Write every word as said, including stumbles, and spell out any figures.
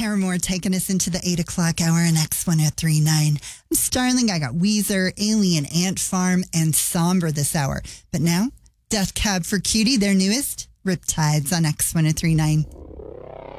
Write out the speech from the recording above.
Paramore taking us into the eight o'clock hour on X ten thirty-nine. I'm Starling. I got Weezer, Alien Ant Farm, and Somber this hour. But now, Death Cab for Cutie, their newest, Riptides on X ten thirty-nine.